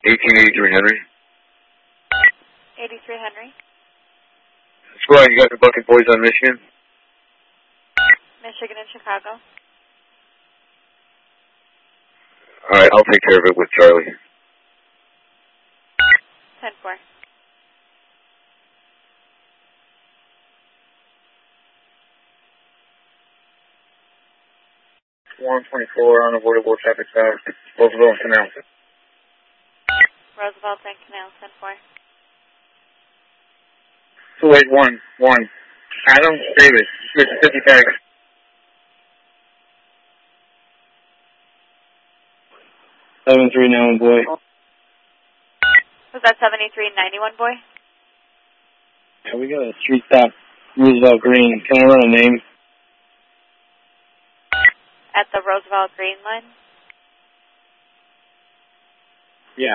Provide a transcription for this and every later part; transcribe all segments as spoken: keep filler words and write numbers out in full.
eighteen eighty-three Henry. eighty-three Henry. Squad, you got the bucket boys on Michigan? Michigan and Chicago. Alright, I'll take care of it with Charlie. ten four. one twenty-four, unavoidable traffic stop. Roosevelt and Canal. Roosevelt and Canal, ten four. two eight one one. Adam Davis, Mississippi tag. seven three nine one, boy. Was that seventy-three ninety-one, boy? Yeah, we got a street stop, Roosevelt Green. Can I run a name? At the Roosevelt Green line? Yeah.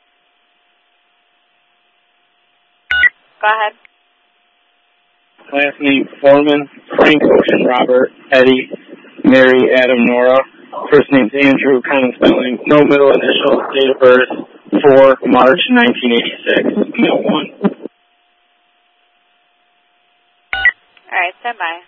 Go ahead. Last name Foreman, Frank Ocean, Robert, Eddie, Mary, Adam, Nora. First name's Andrew, common spelling. No middle initial, date of birth, four March nineteen eighty-six. Mill one. Alright, stand by.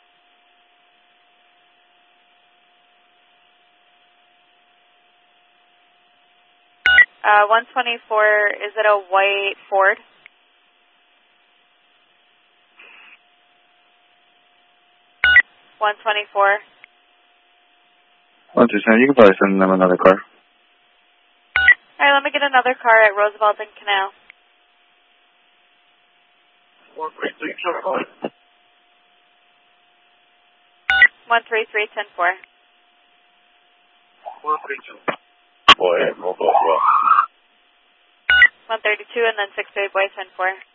Uh, one twenty-four, is it a white Ford? one twenty-four. one two seven, you can probably send them another car. Alright, let me get another car at Roosevelt and Canal. one three three, one one three three, ten four. one three two. Boy, we'll go well. one thirty-two and then six two eight, boy, ten four.